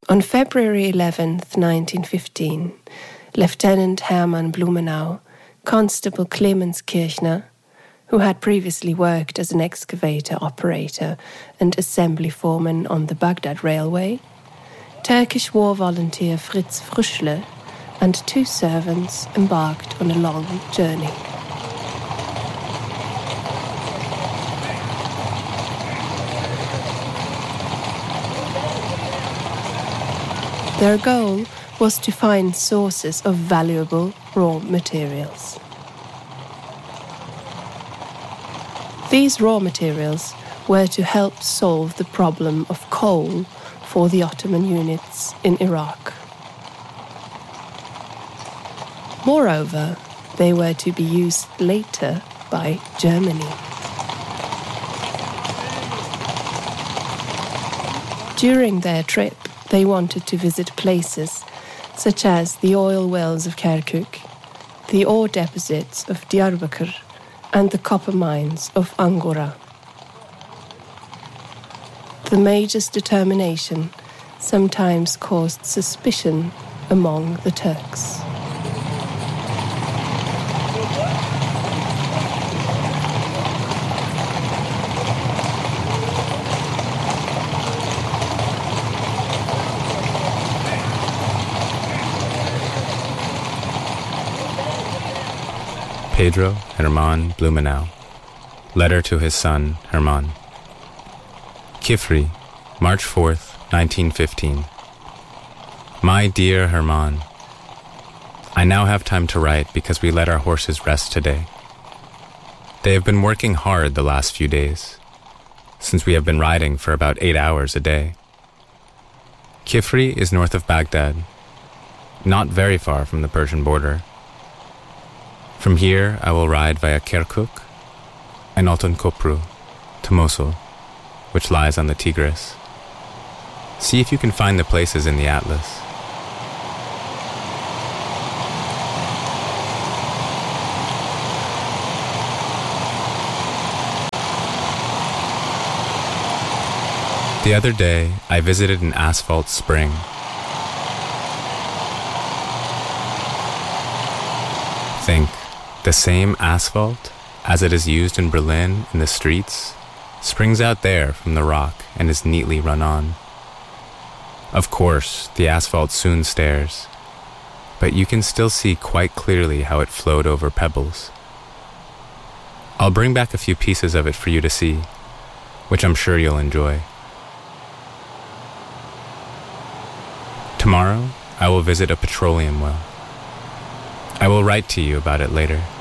On February 11th, 1915, Lieutenant Hermann Blumenau, Constable Clemens Kirchner, who had previously worked as an excavator operator and assembly foreman on the Baghdad Railway, Turkish war volunteer Fritz Frischle, and 2 servants embarked on a long journey. Their goal was to find sources of valuable raw materials. These raw materials were to help solve the problem of coal for the Ottoman units in Iraq. Moreover, they were to be used later by Germany. During their trip, they wanted to visit places such as the oil wells of Kirkuk, the ore deposits of Diyarbakir, and the copper mines of Angora. The Major's determination sometimes caused suspicion among the Turks. Pedro Hermann Blumenau. Letter to his son, Hermann. Kifri, March 4th, 1915. My dear Hermann, I now have time to write because we let our horses rest today. They have been working hard the last few days, since we have been riding for about 8 hours a day. Kifri is north of Baghdad, not very far from the Persian border. From here, I will ride via Kirkuk and Altonkopru to Mosul, which lies on the Tigris. See if you can find the places in the atlas. The other day, I visited an asphalt spring. Think, the same asphalt, as it is used in Berlin in the streets, springs out there from the rock and is neatly run on. Of course, the asphalt soon stares, but you can still see quite clearly how it flowed over pebbles. I'll bring back a few pieces of it for you to see, which I'm sure you'll enjoy. Tomorrow, I will visit a petroleum well. I will write to you about it later.